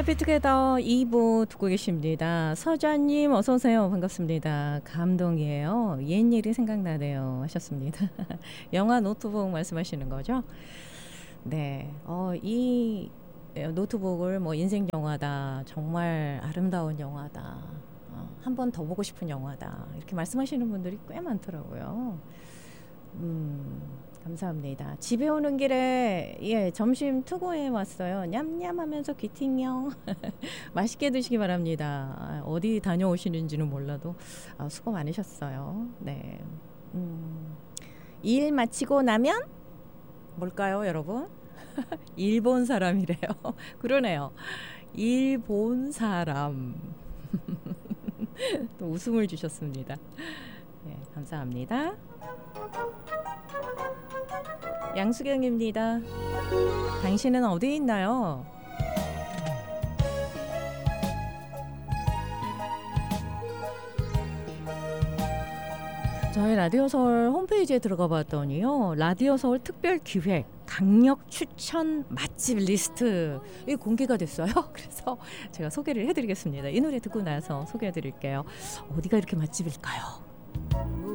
해피투게더 2부 듣고 계십니다. 서자님 어서 오세요. 반갑습니다. 감동이에요. 옛일이 생각나네요 하셨습니다. 영화 노트북 말씀하시는 거죠? 네. 이 노트북을 뭐 인생 영화다. 정말 아름다운 영화다. 한 번 더 보고 싶은 영화다. 이렇게 말씀하시는 분들이 꽤 많더라고요. 감사합니다. 집에 오는 길에 점심 투고에 왔어요. 냠냠하면서 귀팅형 맛있게 드시기 바랍니다. 어디 다녀오시는지는 몰라도 수고 많으셨어요. 네. 일 마치고 나면 뭘까요, 여러분? 일본 사람이래요. 그러네요. 일본 사람. 또 웃음을 주셨습니다. 네, 감사합니다. 양수경입니다. 당신은 어디 있나요? 저희 라디오 서울 홈페이지에 들어가 봤더니요. 라디오 서울 특별 기획 강력 추천 맛집 리스트 이 공개가 됐어요. 그래서 제가 소개를 해드리겠습니다. 이 노래 듣고 나서 소개해드릴게요. 어디가 이렇게 맛집일까요?